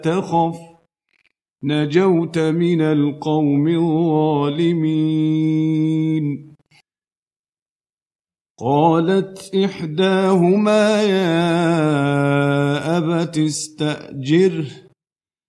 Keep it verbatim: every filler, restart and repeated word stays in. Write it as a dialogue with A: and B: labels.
A: تخف نجوت من القوم الظالمين. قالت إحداهما يا أبت استأجره